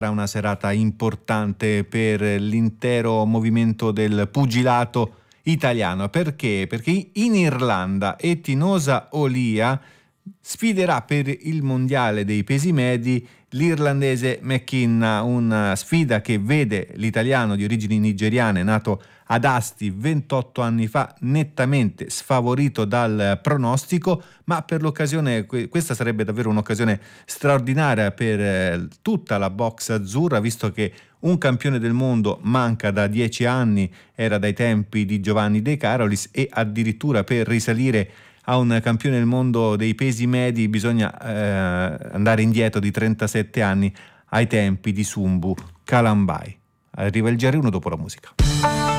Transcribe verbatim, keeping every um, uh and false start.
Una serata importante per l'intero movimento del pugilato italiano. Perché? Perché in Irlanda Ettinosa Olia sfiderà per il mondiale dei pesi medi l'irlandese McKenna, una sfida che vede l'italiano di origini nigeriane nato ad Asti ventotto anni fa nettamente sfavorito dal pronostico, ma per l'occasione questa sarebbe davvero un'occasione straordinaria per tutta la box azzurra, visto che un campione del mondo manca da dieci anni, era dai tempi di Giovanni De Carolis, e addirittura per risalire a un campione del mondo dei pesi medi bisogna eh, andare indietro di trentasette anni, ai tempi di Sumbu Kalambai. Arriva il G R uno dopo la musica.